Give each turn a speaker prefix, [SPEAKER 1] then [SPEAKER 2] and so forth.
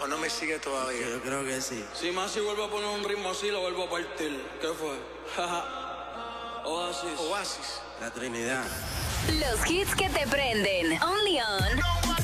[SPEAKER 1] ¿O no me sigue todavía?
[SPEAKER 2] Yo creo que sí.
[SPEAKER 3] Si Masi vuelve a poner un ritmo así, lo vuelvo a partir. ¿Qué fue? Oasis.
[SPEAKER 1] Oasis.
[SPEAKER 2] La Trinidad.
[SPEAKER 4] Los hits que te prenden. Only on